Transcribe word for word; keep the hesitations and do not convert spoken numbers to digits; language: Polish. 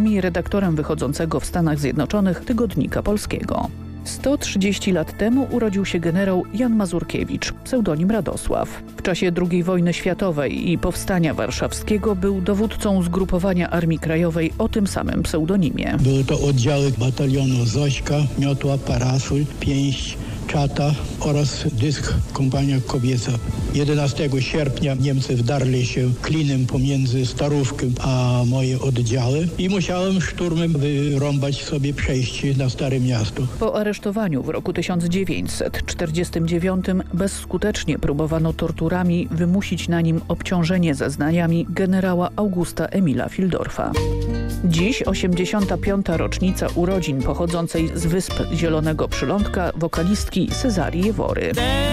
armii, redaktorem wychodzącego w Stanach Zjednoczonych Tygodnika Polskiego. sto trzydzieści lat temu urodził się generał Jan Mazurkiewicz, pseudonim Radosław. W czasie drugiej wojny światowej i powstania warszawskiego był dowódcą zgrupowania Armii Krajowej o tym samym pseudonimie. Były to oddziały batalionu Zośka, Miotła, Parasol, Pięść, Czata oraz Dysk Kompania Kobieca. jedenastego sierpnia Niemcy wdarli się klinem pomiędzy Starówką a moje oddziały i musiałem szturmem wyrąbać sobie przejście na Stare Miasto. Po aresztowaniu w roku tysiąc dziewięćset czterdziestym dziewiątym bezskutecznie próbowano torturami wymusić na nim obciążenie zeznaniami generała Augusta Emila Fildorfa. Dziś osiemdziesiąta piąta rocznica urodzin pochodzącej z Wysp Zielonego Przylądka wokalistki Cezarii Jewory.